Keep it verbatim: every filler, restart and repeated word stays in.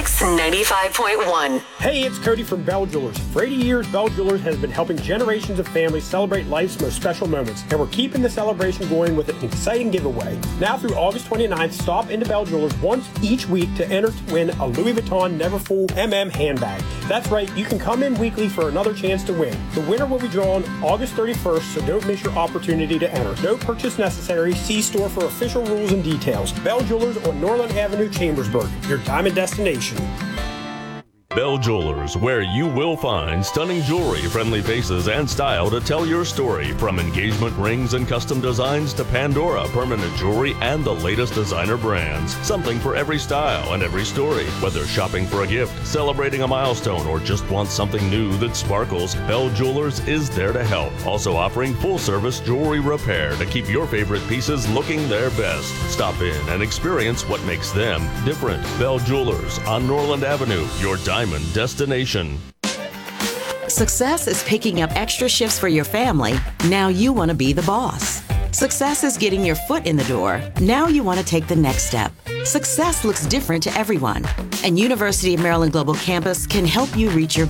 Mix ninety-five point one. Hey, it's Cody from Bell Jewelers. For eighty years, Bell Jewelers has been helping generations of families celebrate life's most special moments, and we're keeping the celebration going with an exciting giveaway. Now through August twenty-ninth, stop into Bell Jewelers once each week to enter to win a Louis Vuitton Neverfull M M handbag. That's right, you can come in weekly for another chance to win. The winner will be drawn August thirty-first, so don't miss your opportunity to enter. No purchase necessary. See store for official rules and details. Bell Jewelers on Norland Avenue, Chambersburg, your diamond destination. Bell Jewelers, where you will find stunning jewelry, friendly faces, and style to tell your story. From engagement rings and custom designs to Pandora, permanent jewelry, and the latest designer brands. Something for every style and every story. Whether shopping for a gift, celebrating a milestone, or just want something new that sparkles, Bell Jewelers is there to help. Also offering full-service jewelry repair to keep your favorite pieces looking their best. Stop in and experience what makes them different. Bell Jewelers on Norland Avenue, your diamond destination. Success is picking up extra shifts for your family. Now you want to be the boss. Success is getting your foot in the door. Now you want to take the next step. Success looks different to everyone, and University of Maryland Global Campus can help you reach your